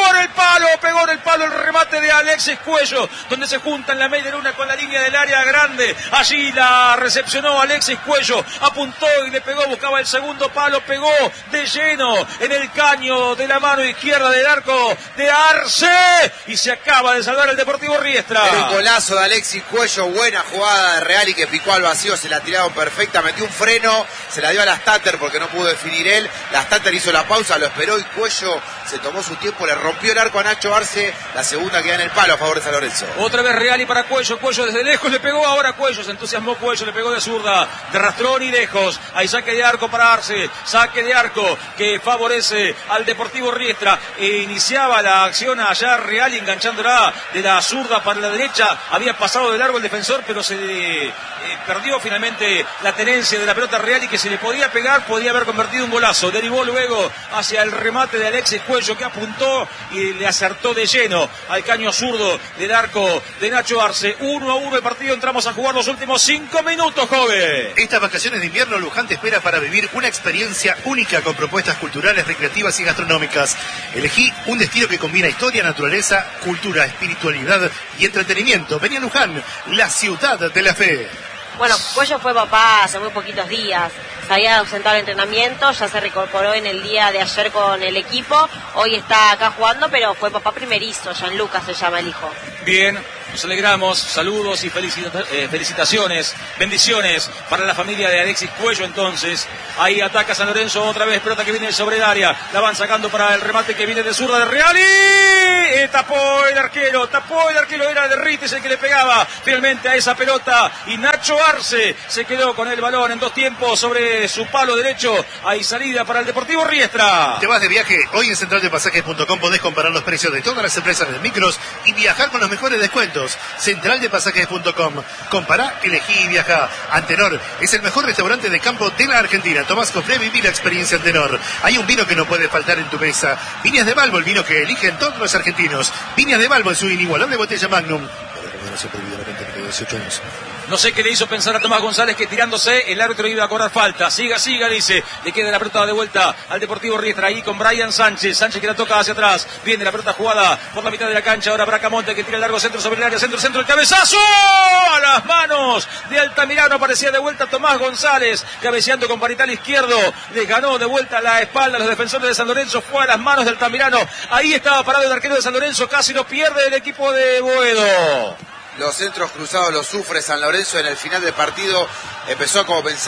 Pegó en el palo el remate de Alexis Cuello. Donde se juntan la media luna con la línea del área grande. Allí la recepcionó Alexis Cuello, apuntó y le pegó, buscaba el segundo palo, pegó de lleno en el caño de la mano izquierda del arco de Arce y se acaba de salvar el Deportivo Riestra. Era un golazo de Alexis Cuello, buena jugada de Reali que picó al vacío, se la tiraron perfecta, metió un freno, se la dio a las Tater porque no pudo definir él. Las Tater hizo la pausa, lo esperó y Cuello se tomó su tiempo, le rompió el arco a Nacho Arce, la segunda queda en el palo a favor de San Lorenzo. Otra vez Reali para Cuello desde lejos le pegó, ahora Cuello se entusiasmó, Cuello le pegó de zurda, de rastrón y lejos. Ahí saque de arco para Arce, saque de arco que favorece al Deportivo Riestra. Iniciaba la acción allá Reali enganchándola de la zurda para la derecha, había pasado de largo el defensor, pero se perdió finalmente la tenencia de la pelota Reali, que se le podía pegar, podía haber convertido un golazo. Derivó luego hacia el remate de Alexis Cuello, que apuntó y le acertó de lleno al caño zurdo del arco de Nacho Arce. 1-1 el partido, entramos a jugar los últimos 5 minutos, joven. Estas vacaciones de invierno Luján te espera para vivir una experiencia única con propuestas culturales, recreativas y gastronómicas. Elegí un destino que combina historia, naturaleza, cultura, espiritualidad y entretenimiento. Vení a Luján, la ciudad de la fe. Bueno, Cuello fue papá hace muy poquitos días. Se había ausentado el entrenamiento, ya se reincorporó en el día de ayer con el equipo. Hoy está acá jugando, pero fue papá primerizo. Gianluca se llama el hijo. Bien, Nos alegramos, saludos y felicitaciones, bendiciones para la familia de Alexis Cuello. Entonces, ahí ataca San Lorenzo otra vez, pelota que viene sobre el área, la van sacando para el remate que viene de zurda de Reali, tapó el arquero, era de Rites el que le pegaba finalmente a esa pelota, y Nacho Arce se quedó con el balón en dos tiempos sobre su palo derecho. Hay salida para el Deportivo Riestra. Te vas de viaje, hoy en centraldepasajes.com podés comparar los precios de todas las empresas de micros y viajar con los mejores descuentos. Centraldepasajes.com. Compará, elegí y viajá. Antenor es el mejor restaurante de campo de la Argentina. Tomás Cofré, viví la experiencia Antenor. Hay un vino que no puede faltar en tu mesa. Viñas de Balbo, el vino que eligen todos los argentinos. Viñas de Balbo en su inigualable botella Magnum. No sé qué le hizo pensar a Tomás González que tirándose el árbitro iba a cobrar falta. Siga, dice. Le queda la pelota de vuelta al Deportivo Riestra. Ahí con Brian Sánchez. Sánchez que la toca hacia atrás. Viene la pelota jugada por la mitad de la cancha. Ahora Bracamonte que tira el largo centro sobre el área. Centro, el cabezazo. A las manos de Altamirano. Aparecía de vuelta Tomás González. Cabeceando con parital izquierdo. Le ganó de vuelta la espalda a los defensores de San Lorenzo. Fue a las manos de Altamirano. Ahí estaba parado el arquero de San Lorenzo. Casi lo pierde el equipo de Boedo. Los centros cruzados los sufre San Lorenzo en el final del partido. Comenzó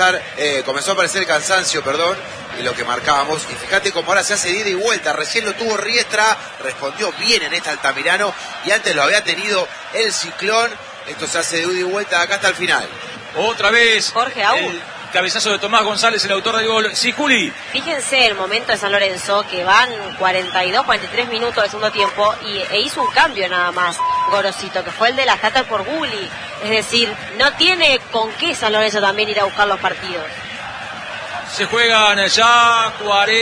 a aparecer el cansancio, y lo que marcábamos. Y fíjate cómo ahora se hace de ida y vuelta. Recién lo tuvo Riestra, respondió bien en esta Altamirano, y antes lo había tenido el Ciclón. Esto se hace de ida y vuelta de acá hasta el final. Otra vez Jorge Aúl. Cabezazo de Tomás González, el autor del gol. Sí, Juli. Fíjense el momento de San Lorenzo, que van 42, 43 minutos del segundo tiempo, e hizo un cambio nada más, Gorosito, que fue el de la Tata por Gulli. Es decir, no tiene con qué San Lorenzo también ir a buscar los partidos. Se juegan ya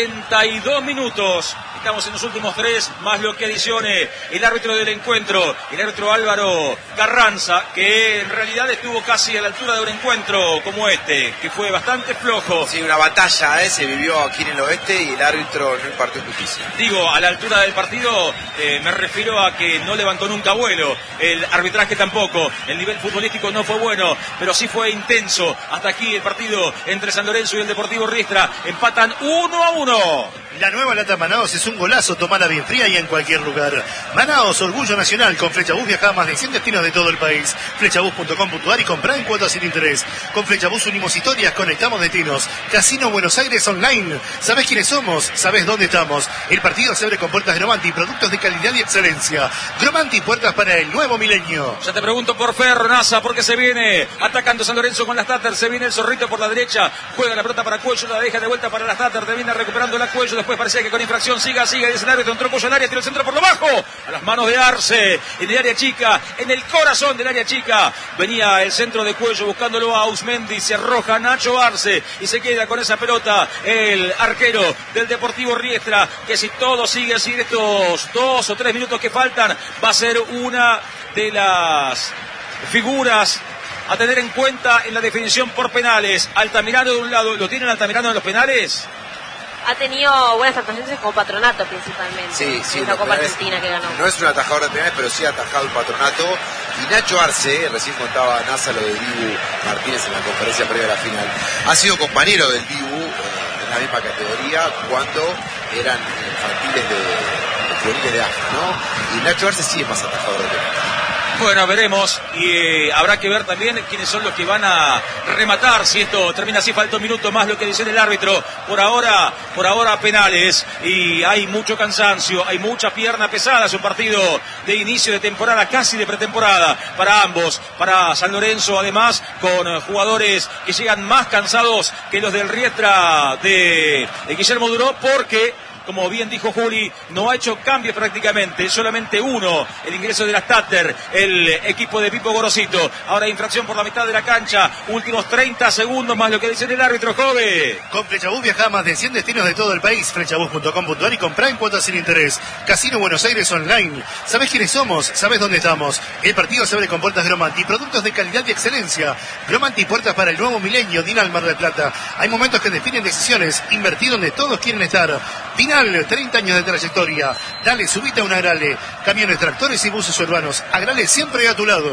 42 minutos. Estamos en los últimos 3, más lo que adicione el árbitro del encuentro, el árbitro Álvaro Carranza, que en realidad estuvo casi a la altura de un encuentro como este, que fue bastante flojo. Sí, una batalla se vivió aquí en el oeste y el árbitro no impartió justicia. Digo, a la altura del partido me refiero a que no levantó nunca vuelo, el arbitraje tampoco, el nivel futbolístico no fue bueno, pero sí fue intenso. Hasta aquí el partido entre San Lorenzo y el Deportivo Riestra, empatan 1-1. La nueva lata Manaos es un golazo, tomala bien fría y en cualquier lugar. Manaos, orgullo nacional. Con Flechabús viaja a más de 100 destinos de todo el país. Flechabús.com.ar y comprá en cuotas sin interés. Con Flechabús unimos historias, conectamos destinos. Casino Buenos Aires Online. ¿Sabés quiénes somos? ¿Sabés dónde estamos? El partido se abre con puertas Gromanti, productos de calidad y excelencia. Gromanti, puertas para el nuevo milenio. Ya te pregunto por Ferro Nasa, porque se viene atacando San Lorenzo con las Tatter. Se viene el Zorrito por la derecha. Juega la pelota para Cuello, la deja de vuelta para las Tatter. Termina recuperando la Cuello. Después parecía que con infracción siga, dice el árbitro, entró Cuello al área, tiró el centro por lo bajo, a las manos de Arce, en el área chica, en el corazón del área chica, venía el centro de Cuello buscándolo a Ausmendi, se arroja Nacho Arce, y se queda con esa pelota el arquero del Deportivo Riestra, que si todo sigue así de estos 2 o 3 minutos que faltan, va a ser una de las figuras a tener en cuenta en la definición por penales. Altamirano de un lado, ¿lo tienen Altamirano en los penales? Ha tenido buenas actuaciones con Patronato principalmente. Sí, en la Copa Argentina que ganó. No es un atajador de penales, pero sí ha atajado el Patronato. Y Nacho Arce, recién contaba Nasa lo de Dibu Martínez en la conferencia previa a la final, ha sido compañero del Dibu en la misma categoría cuando eran infantiles de juveniles de AFA, ¿no? Y Nacho Arce sí es más atajador de penales. Bueno, veremos, y habrá que ver también quiénes son los que van a rematar. Si esto termina así, falta un minuto más, lo que dice el árbitro. Por ahora penales, y hay mucho cansancio, hay mucha pierna pesada. Es un partido de inicio de temporada, casi de pretemporada para ambos, para San Lorenzo, además con jugadores que llegan más cansados que los del Riestra de Guillermo Duró, porque, como bien dijo Juli, no ha hecho cambios prácticamente, solamente uno, el ingreso de las Tatter, el equipo de Pipo Gorosito. Ahora infracción por la mitad de la cancha, últimos 30 segundos más lo que dice el árbitro, Jove. Con Flechabús viaja a más de 100 destinos de todo el país. Flechabús.com.ar y comprá en cuotas sin interés. Casino Buenos Aires Online. ¿Sabés quiénes somos? ¿Sabés dónde estamos? El partido se abre con puertas Gromanti, productos de calidad y excelencia. Gromanti, puertas para el nuevo milenio. Dinal Mar del Plata. Hay momentos que definen decisiones. Invertir donde todos quieren estar. Dinal, 30 años de trayectoria. Dale, subite a un Agrale. Camiones, tractores y buses urbanos. Agrale siempre a tu lado.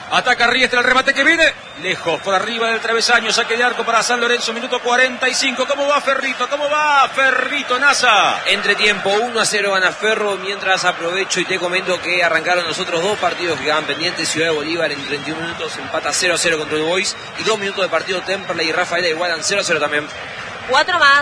Ataca Riestra, el remate que viene lejos, por arriba del travesaño, saque de arco para San Lorenzo, minuto 45. ¿Cómo va Ferrito? ¿Cómo va Ferrito Nasa? Entretiempo, 1-0 gana Ferro, mientras aprovecho y te comento que arrancaron los otros dos partidos que quedaban pendientes. Ciudad de Bolívar en 31 minutos empata 0-0 contra el Boys, y 2 minutos de partido Temperley y Rafaela igualan 0-0 también. 4 más.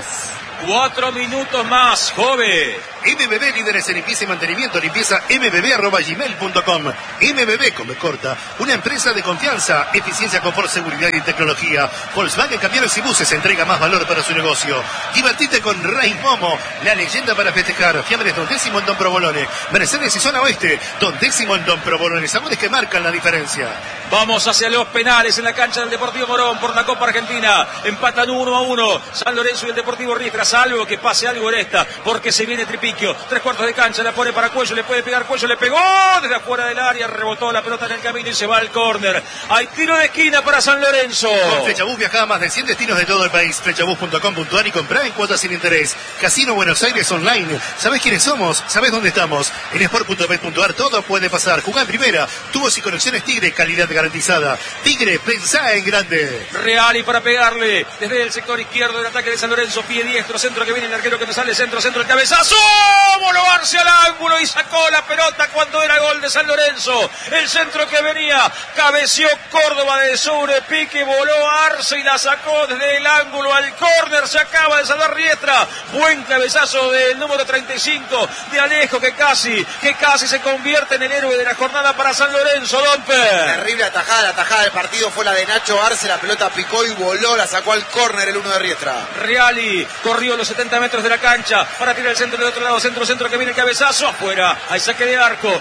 4 minutos más, joven. MBB, líderes en limpieza y mantenimiento, limpieza mbb@gmail.com. MBB, come corta, una empresa de confianza, eficiencia, confort, seguridad y tecnología. Volkswagen Camiones y Buses entrega más valor para su negocio. Divertite con Rey Momo, la leyenda para festejar. Fiambres Don Décimo en Don Provolone. Mercedes y Zona Oeste, Don Décimo en Don Provolone. Sabores que marcan la diferencia. Vamos hacia los penales en la cancha del Deportivo Morón por la Copa Argentina. Empatan 1-1 San Lorenzo y el Deportivo Riestra, salvo que pase algo en esta, porque se viene Tripiquio. 3/4 de cancha, la pone para Cuello, le puede pegar Cuello, le pegó desde afuera del área, rebotó la pelota en el camino y se va al córner. Hay tiro de esquina para San Lorenzo. Con Flechabús viaja a más de 100 destinos de todo el país. Flechabús.com.ar y comprá en cuotas sin interés. Casino Buenos Aires Online. ¿Sabés quiénes somos? ¿Sabés dónde estamos? En sport.bet.ar todo puede pasar. Jugá en primera. Tubos y conexiones Tigre, calidad garantizada. Tigre, pensá en grande. Reali para pegarle desde el sector izquierdo del ataque de San Lorenzo, pie diestro, centro que viene el arquero que no sale, centro, el cabezazo. Voló Arce al ángulo y sacó la pelota cuando era gol de San Lorenzo. El centro que venía, cabeció Córdoba de sobrepique, voló Arce y la sacó desde el ángulo al córner. Se acaba de salvar Riestra. Buen cabezazo del número 35 de Alejo, que casi se convierte en el héroe de la jornada para San Lorenzo. Domper. Terrible atajada, la atajada del partido fue la de Nacho Arce, la pelota picó y voló, la sacó al córner el 1 de Riestra. Reali corrió los 70 metros de la cancha para tirar el centro del otro lado, centro que viene el cabezazo, afuera, hay saque de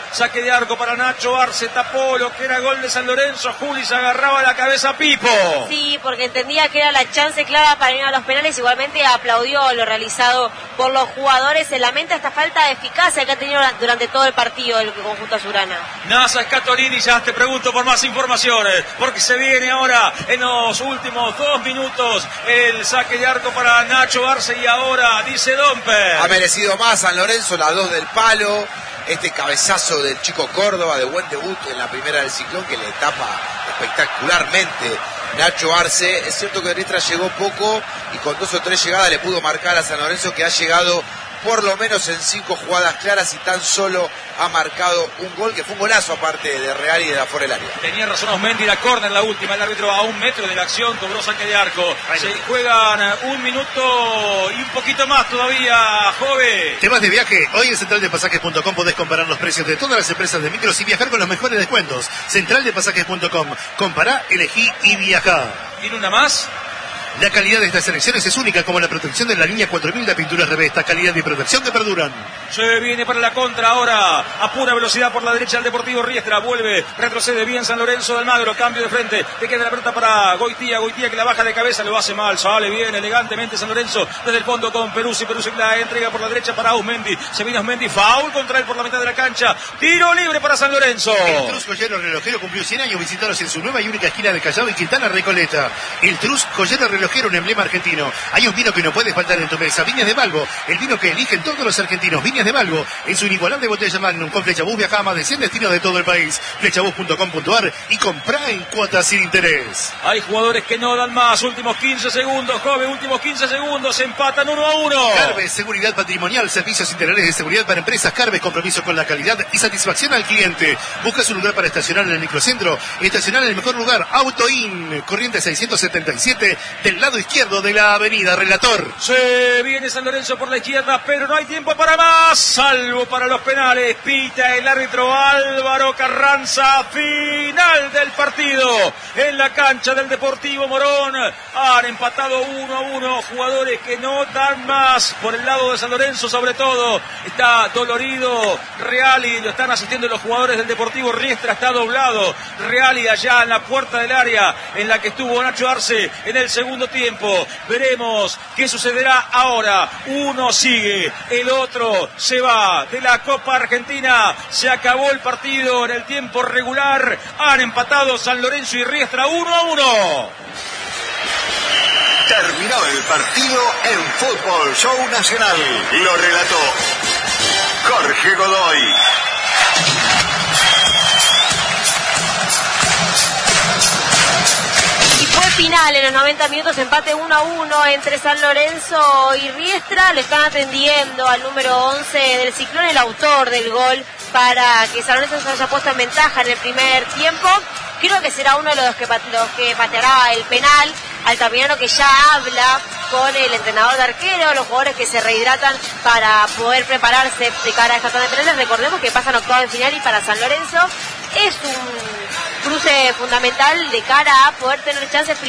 arco para Nacho Arce, tapó lo que era gol de San Lorenzo. Juli se agarraba la cabeza Pipo. Sí, porque entendía que era la chance clara para ir a los penales, igualmente aplaudió lo realizado por los jugadores. Se lamenta esta falta de eficacia que ha tenido durante todo el partido el conjunto azulgrana. Nasa Scatolini, ya te pregunto por más informaciones, porque se viene ahora en los últimos 2 minutos el saque de arco para Nacho Arce y ahora dice Domper. Ha merecido más San Lorenzo, la 2 del palo, este cabezazo del chico Córdoba de buen debut en la primera del Ciclón que le tapa espectacularmente Nacho Arce. Es cierto que Riestra llegó poco y con 2 o 3 llegadas le pudo marcar a San Lorenzo, que ha llegado por lo menos en 5 jugadas claras y tan solo ha marcado un gol, que fue un golazo aparte de Real y de afuera del área. Tenía razón Osmendi, la córner la última, el árbitro a 1 metro de la acción cobró saque de arco. Se juegan 1 minuto y un poquito más todavía, joven. ¿Te vas de viaje? Hoy en centraldepasajes.com podés comparar los precios de todas las empresas de micros y viajar con los mejores descuentos. Centraldepasajes.com. Compará, elegí y viajá. ¿Tiene una más? La calidad de estas selecciones es única, como la protección de la línea 4000 de pinturas Revesta, calidad y protección que perduran. Se viene para la contra ahora, a pura velocidad por la derecha el Deportivo Riestra, vuelve, retrocede bien San Lorenzo de Almagro, cambio de frente, le queda la pelota para Goitía que la baja de cabeza, lo hace mal, sale bien elegantemente San Lorenzo desde el fondo con Peruzzi la entrega por la derecha para Ausmendi, se viene Ausmendi, foul contra él por la mitad de la cancha, tiro libre para San Lorenzo. El Trus Joyero Relojero cumplió 100 años, visitaros en su nueva y única esquina de Callao y Quintana Recoleta. El Trus Joyero Relojero, un emblema argentino. Hay un vino que no puede faltar en tu mesa, Viñas de Valgo, el vino que eligen todos los argentinos. Viñas de Valgo, en su inigualable botella Magnum. Con Flechabús viaja a más de 100 destinos de todo el país. Flechabús.com.ar y comprá en cuotas sin interés. Hay jugadores que no dan más, últimos 15 segundos, joven, últimos 15 segundos, empatan 1-1. Carves, seguridad patrimonial, servicios integrales de seguridad para empresas. Carves, compromiso con la calidad y satisfacción al cliente. ¿Buscas un lugar para estacionar en el microcentro? Estacionar en el mejor lugar, AutoIn, corriente 677, del lado izquierdo de la avenida. Relator. Se viene San Lorenzo por la izquierda, pero no hay tiempo para más, salvo para los penales. Pita el árbitro Álvaro Carranza. Final del partido en la cancha del Deportivo Morón. Han empatado 1-1. Jugadores que no dan más por el lado de San Lorenzo, sobre todo. Está dolorido Reali, lo están asistiendo los jugadores del Deportivo Riestra. Está doblado Reali allá en la puerta del área en la que estuvo Nacho Arce en el segundo tiempo. Veremos qué sucederá ahora. Uno sigue, el otro se va de la Copa Argentina. Se acabó el partido en el tiempo regular. Han empatado San Lorenzo y Riestra 1-1. Terminó el partido en Fútbol Show Nacional. Lo relató Jorge Godoy. final en los 90 minutos, empate 1-1 entre San Lorenzo y Riestra. Lo están atendiendo al número 11 del Ciclón, el autor del gol, para que San Lorenzo se haya puesto en ventaja en el primer tiempo. Creo que será uno de los que pateará el penal, Altamirano, que ya habla con el entrenador de arquero, los jugadores que se rehidratan para poder prepararse de cara a esta tanda de penales. Recordemos que pasan octavos de final y para San Lorenzo es un cruce fundamental de cara a poder tener chances